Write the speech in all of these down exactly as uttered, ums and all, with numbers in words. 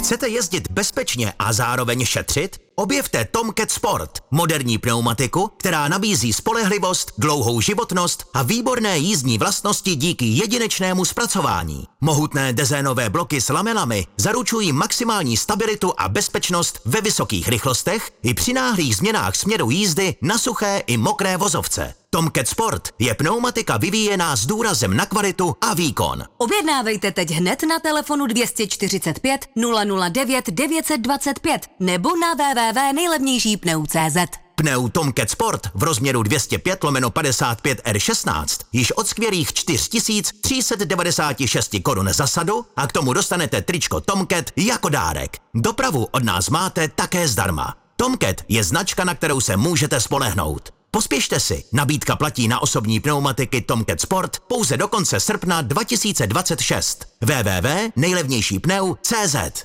Chcete jezdit bezpečně a zároveň šetřit? Objevte Tomcat Sport, moderní pneumatiku, která nabízí spolehlivost, dlouhou životnost a výborné jízdní vlastnosti díky jedinečnému zpracování. Mohutné dezénové bloky s lamelami zaručují maximální stabilitu a bezpečnost ve vysokých rychlostech i při náhlých změnách směru jízdy na suché i mokré vozovce. Tomcat Sport je pneumatika vyvíjená s důrazem na kvalitu a výkon. Objednávejte teď hned na telefonu dvě stě čtyřicet pět nula nula devět devět set dvacet pět nebo na w w w tečka nejlevnější pneu tečka cé zet. Pneu Tomcat Sport v rozměru dvě stě pět lomeno padesát pět R šestnáct již od skvělých čtyři tisíce tři sta devadesát šest korun za sadu a k tomu dostanete tričko Tomcat jako dárek. Dopravu od nás máte také zdarma. Tomcat je značka, na kterou se můžete spolehnout. Pospěšte si, nabídka platí na osobní pneumatiky Tomcat Sport pouze do konce srpna dva tisíce dvacet šest. w w w tečka nejlevnější pneu tečka cé zet.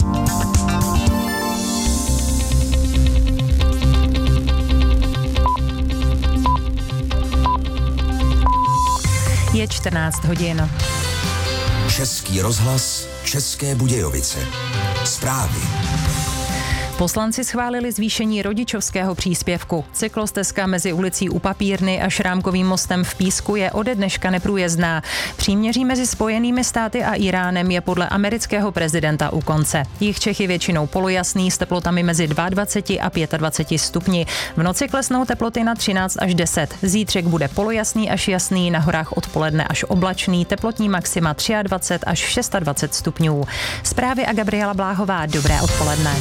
Je čtrnáct hodin. Český rozhlas, České Budějovice. Zprávy. Poslanci schválili zvýšení rodičovského příspěvku. Cyklostezka mezi ulicí U Papírny a Šrámkovým mostem v Písku je ode dneška neprůjezdná. Příměří mezi Spojenými státy a Iránem je podle amerického prezidenta u konce. Jih Čech je většinou polojasný s teplotami mezi dvacet dva a dvacet pět stupni. V noci klesnou teploty na třináct až deset. Zítřek bude polojasný až jasný, na horách odpoledne až oblačný, teplotní maxima dvacet tři až dvacet šest stupňů. Zprávy a Gabriela Bláhová. Dobré odpoledne.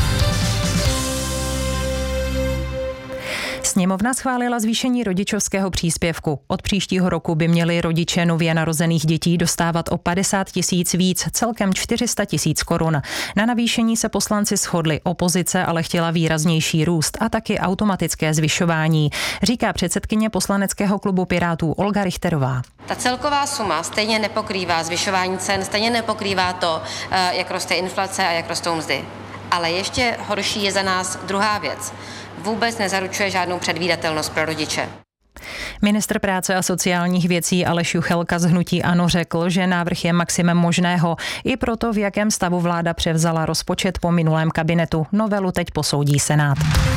Sněmovna schválila zvýšení rodičovského příspěvku. Od příštího roku by měli rodiče nově narozených dětí dostávat o padesát tisíc víc, celkem čtyři sta tisíc korun. Na navýšení se poslanci shodli, opozice ale chtěla výraznější růst a taky automatické zvyšování, říká předsedkyně poslaneckého klubu Pirátů Olga Richterová. Ta celková suma stejně nepokrývá zvyšování cen, stejně nepokrývá to, jak roste inflace a jak rostou mzdy. Ale ještě horší je za nás druhá věc. Vůbec nezaručuje žádnou předvídatelnost pro rodiče. Ministr práce a sociálních věcí Aleš Juchelka z hnutí ANO řekl, že návrh je maximem možného. I proto, v jakém stavu vláda převzala rozpočet po minulém kabinetu. Novelu teď posoudí Senát.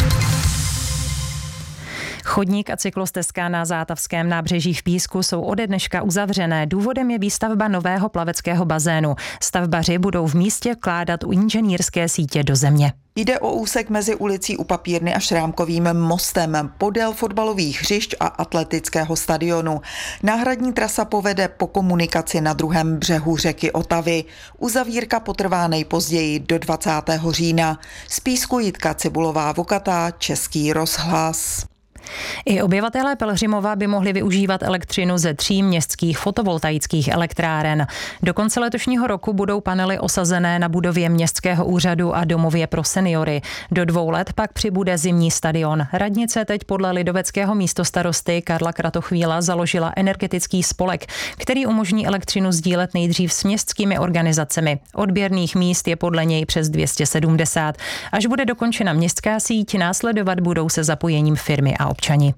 Chodník a cyklostezka na Zátavském nábřeží v Písku jsou ode dneška uzavřené. Důvodem je výstavba nového plaveckého bazénu. Stavbaři budou v místě vkládat u inženýrské sítě do země. Jde o úsek mezi ulicí U Papírny a Šrámkovým mostem podél fotbalových hřišť a atletického stadionu. Náhradní trasa povede po komunikaci na druhém břehu řeky Otavy. Uzavírka potrvá nejpozději do dvacátého října. Z Písku Jitka Cibulová-Vokatá, Český rozhlas. I obyvatelé Pelhřimova by mohli využívat elektřinu ze tří městských fotovoltaických elektráren. Do konce letošního roku budou panely osazené na budově městského úřadu a domově pro seniory. Do dvou let pak přibude zimní stadion. Radnice teď podle lidoveckého místostarosty Karla Kratochvíla založila energetický spolek, který umožní elektřinu sdílet nejdřív s městskými organizacemi. Odběrných míst je podle něj přes dvě stě sedmdesát. Až bude dokončena městská síť, následovat budou se zapojením firmy a občani.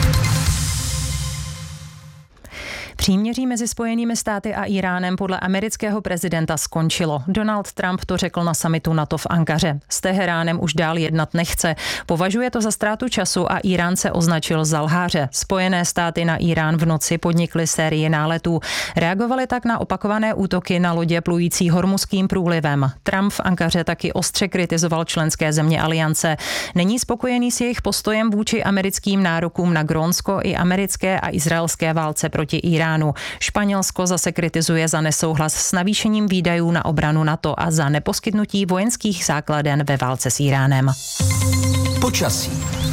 Příměří mezi Spojenými státy a Iránem podle amerického prezidenta skončilo. Donald Trump to řekl na summitu NATO v Ankaře. S Teheránem už dál jednat nechce. Považuje to za ztrátu času a Irán se označil za lháře. Spojené státy na Irán v noci podnikly sérii náletů. Reagovali tak na opakované útoky na lodě plující Hormuzským průlivem. Trump v Ankaře taky ostře kritizoval členské země aliance. Není spokojený s jejich postojem vůči americkým nárokům na Grónsko i americké a izraelské válce proti Iránu. Španělsko zase kritizuje za nesouhlas s navýšením výdajů na obranu NATO a za neposkytnutí vojenských základen ve válce s Iránem. Počasí.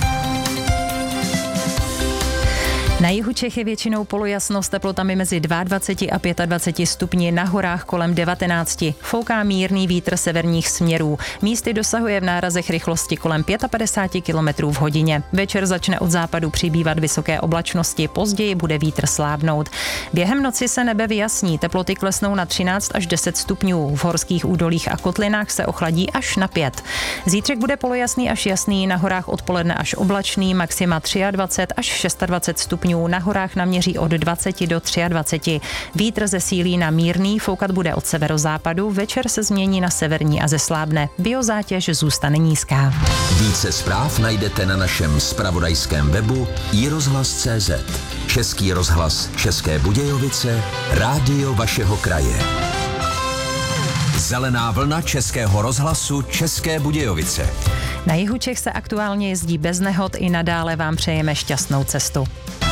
Na jihu Čech je většinou polojasno s teplotami mezi dvacet dva a dvacet pět stupni, na horách kolem devatenáct. Fouká mírný vítr severních směrů. Místy dosahuje v nárazech rychlosti kolem padesát pět kilometrů v hodině. Večer začne od západu přibývat vysoké oblačnosti, později bude vítr slábnout. Během noci se nebe vyjasní, teploty klesnou na třináct až deset stupňů. V horských údolích a kotlinách se ochladí až na pět. Zítřek bude polojasný až jasný, na horách odpoledne až oblačný, maxima dvacet tři až dvacet šest stupňů. stupňů, na horách naměří od dvacet do dvacet tři. Vítr zesílí na mírný, foukat bude od severozápadu, večer se změní na severní a zeslábne. Biozátěž zůstane nízká. Více zpráv najdete na našem zpravodajském webu i rozhlas tečka cé zet. Český rozhlas České Budějovice, rádio vašeho kraje. Zelená vlna Českého rozhlasu České Budějovice. Na jihu Čech se aktuálně jezdí bez nehod, i nadále vám přejeme šťastnou cestu.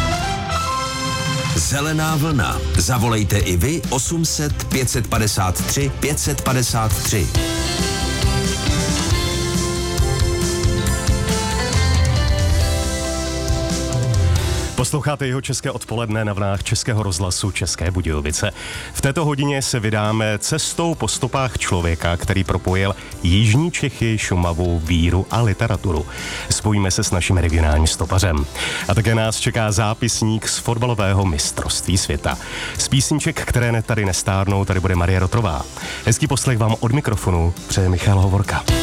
Zelená vlna. Zavolejte i vy osm set pět padesát tři pět padesát tři. Posloucháte jeho české odpoledne na vlnách Českého rozhlasu České Budějovice. V této hodině se vydáme cestou po stopách člověka, který propojil jižní Čechy, Šumavu, víru a literaturu. Spojíme se s naším regionálním stopařem. A také nás čeká zápisník z fotbalového mistrovství světa. Z písniček, které tady nestárnou, tady bude Marie Rotrová. Hezký poslech vám od mikrofonu přeje Michal Hovorka.